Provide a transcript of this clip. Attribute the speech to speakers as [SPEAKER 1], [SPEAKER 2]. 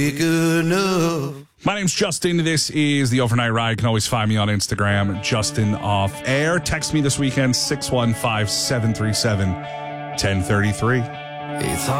[SPEAKER 1] Good enough.
[SPEAKER 2] My name's Justin. This is the Overnight Ride. You can always find me on Instagram, Justin Off Air. Text me this weekend, 615-737-1033.